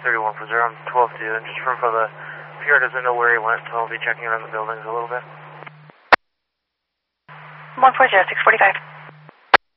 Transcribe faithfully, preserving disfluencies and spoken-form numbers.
thirty-one for zero. I'm twelve two, and just for the P R doesn't know where he went, so I'll be checking around the buildings a little bit. one four zero, six forty-five.